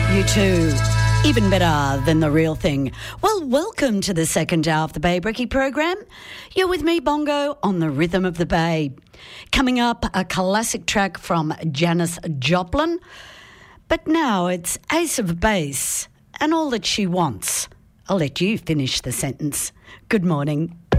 You too. Even better than the real thing. Well, welcome to the second hour of the Bay Brekkie program. You're with me, Bongo, on the Rhythm of the Bay. Coming up, a classic track from Janis Joplin. But now it's Ace of Base and All That She Wants. I'll let you finish the sentence. Good morning.